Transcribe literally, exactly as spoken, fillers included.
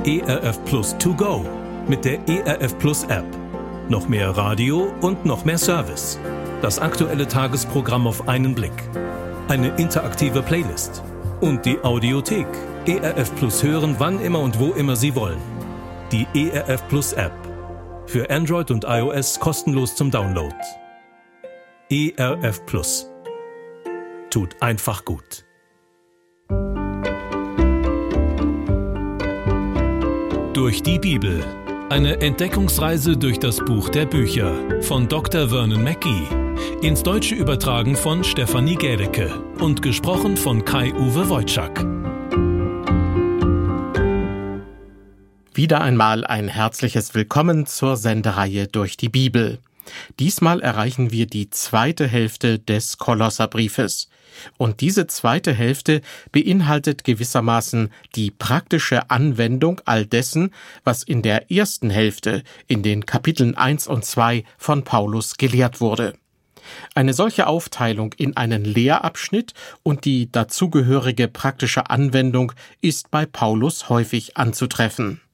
E R F Plus To Go mit der E R F Plus App. Noch mehr Radio und noch mehr Service. Das aktuelle Tagesprogramm auf einen Blick. Eine interaktive Playlist. Und die Audiothek. E R F Plus hören, wann immer und wo immer Sie wollen. Die E R F Plus App. Für Android und iOS kostenlos zum Download. E R F Plus. Tut einfach gut. Durch die Bibel. Eine Entdeckungsreise durch das Buch der Bücher von Doktor Vernon Mackey. Ins Deutsche übertragen von Stefanie Gädecke und gesprochen von Kai-Uwe Wojczak. Wieder einmal ein herzliches Willkommen zur Sendereihe Durch die Bibel. Diesmal erreichen wir die zweite Hälfte des Kolosserbriefes. Und diese zweite Hälfte beinhaltet gewissermaßen die praktische Anwendung all dessen, was in der ersten Hälfte in den Kapiteln eins und zwei von Paulus gelehrt wurde. Eine solche Aufteilung in einen Lehrabschnitt und die dazugehörige praktische Anwendung ist bei Paulus häufig anzutreffen.